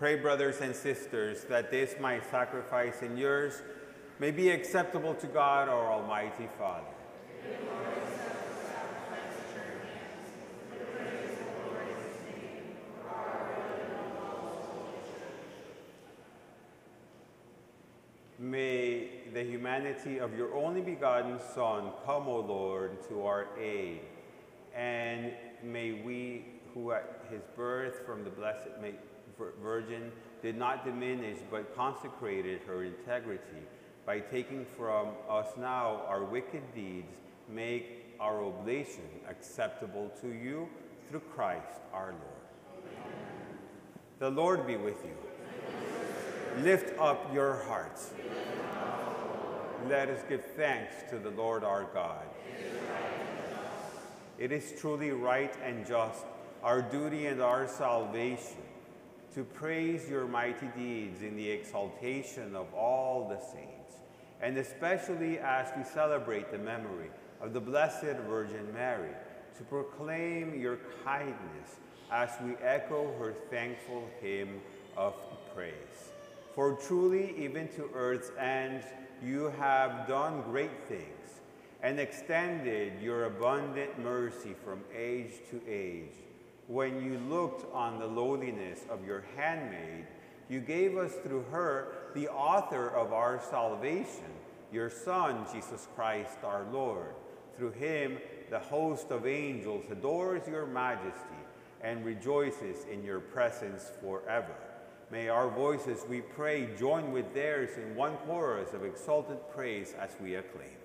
Pray, brothers and sisters, that this my sacrifice and yours may be acceptable to God, our Almighty Father. May the humanity of your only begotten Son come, O Lord, to our aid, and may we, who at his birth from the Blessed Virgin did not diminish but consecrated her integrity, by taking from us now our wicked deeds, make our oblation acceptable to you through Christ our Lord. Amen. The Lord be with you. Lift up your hearts. Let us give thanks to the Lord our God. It is truly right and just, our duty and our salvation, to praise your mighty deeds in the exaltation of all the saints, and especially as we celebrate the memory of the Blessed Virgin Mary, to proclaim your kindness as we echo her thankful hymn of praise. For truly, even to earth's end, you have done great things and extended your abundant mercy from age to age. When you looked on the lowliness of your handmaid, you gave us through her the author of our salvation, your Son, Jesus Christ our Lord. Through him, the host of angels adores your majesty and rejoices in your presence forever. May our voices, we pray, join with theirs in one chorus of exalted praise as we acclaim.